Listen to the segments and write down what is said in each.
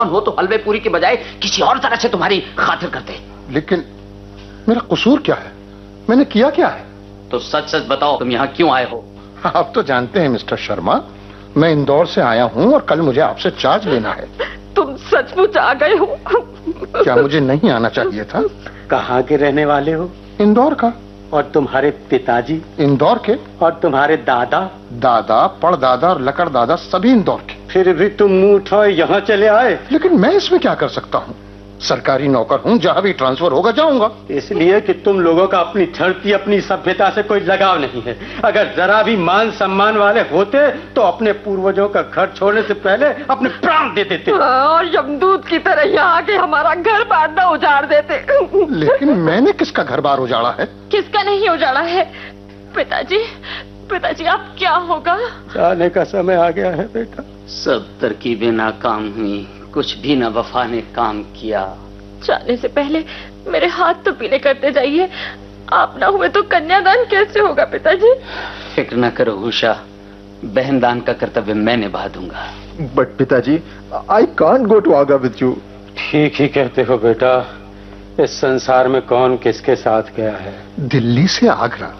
हो तो हलवे पूरी के बजाय किसी और तरह से तुम्हारी खातिर करते। लेकिन मेरा कसूर क्या है? मैंने किया क्या है? तो सच सच बताओ, तुम यहाँ क्यों आए हो? आप तो जानते हैं मिस्टर शर्मा, मैं इंदौर से आया हूँ और कल मुझे आपसे चार्ज लेना है। तुम सचमुच आ गए हो? क्या मुझे नहीं आना चाहिए था? कहाँ के रहने वाले हो? इंदौर का। और तुम्हारे पिताजी? इंदौर के। और तुम्हारे दादा? दादा, पड़दादा और लकड़ दादा सभी इंदौर के। फिर भी तुम मुंह उठाए यहाँ चले आए। लेकिन मैं इसमें क्या कर सकता हूँ? सरकारी नौकर हूँ, जहाँ भी ट्रांसफर होगा जाऊंगा। इसलिए कि तुम लोगों का अपनी धरती, अपनी सभ्यता से कोई लगाव नहीं है। अगर जरा भी मान सम्मान वाले होते तो अपने पूर्वजों का घर छोड़ने से पहले अपने प्राण दे देते। और यमदूत की तरह यहाँ आके हमारा घर बार न उजाड़ देते। लेकिन मैंने किसका घर बार उजाड़ा है? किसका नहीं उजाड़ा है? पिताजी, पिताजी आप क्या होगा? जाने का समय आ गया है बेटा। सब तरकीबें नाकाम हुई, कुछ भी न वफा ने काम किया। जाने से पहले मेरे हाथ तो पीले करते जाइए। आप ना हुए तो कन्यादान कैसे होगा पिताजी? फिक्र न करो उषा, बहन दान का कर्तव्य मैं निभा दूंगा। बट पिताजी, I can't go to Agra with you. ठीक ही कहते हो बेटा, इस संसार में कौन किसके साथ गया है। दिल्ली से आगरा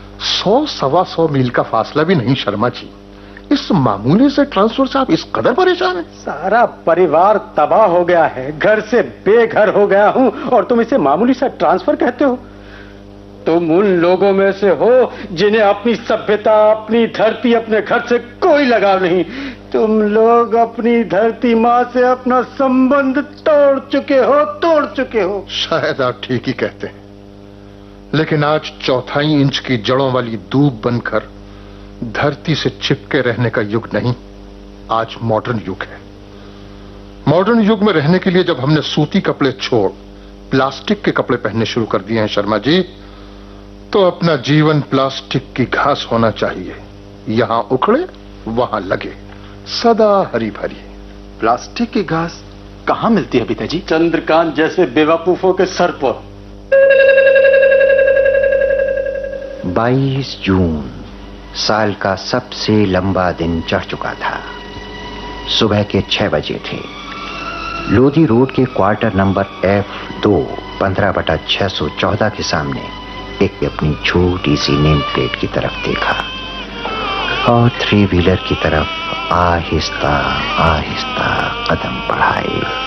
100-125 मील का फासला भी नहीं शर्मा जी। इस मामूली से ट्रांसफर से आप इस कदर परेशान हैं? सारा परिवार तबाह हो गया है, घर से बेघर हो गया हूँ और तुम इसे मामूली सा ट्रांसफर कहते हो? तुम उन लोगों में से हो जिन्हें अपनी सभ्यता, अपनी धरती, अपने घर से कोई लगाव नहीं। तुम लोग अपनी धरती माँ से अपना संबंध तोड़ चुके हो। शायद आप ठीक ही कहते हैं, लेकिन आज 1/4 इंच की जड़ों वाली दूब बनकर धरती से चिपके रहने का युग नहीं, आज मॉडर्न युग है। मॉडर्न युग में रहने के लिए जब हमने सूती कपड़े छोड़ प्लास्टिक के कपड़े पहनने शुरू कर दिए हैं शर्मा जी, तो अपना जीवन प्लास्टिक की घास होना चाहिए। यहां उखड़े वहां लगे, सदा हरी भरी। प्लास्टिक की घास कहाँ मिलती है पिताजी? चंद्रकांत जैसे बेवकूफों के सर पर। 22 जून साल का सबसे लंबा दिन चढ़ चुका था। सुबह के 6 बजे थे। लोधी रोड के क्वार्टर नंबर F2 15/614 के सामने एक अपनी छोटी सी नेम प्लेट की तरफ देखा और 3 व्हीलर की तरफ आहिस्ता आहिस्ता कदम बढ़ाए।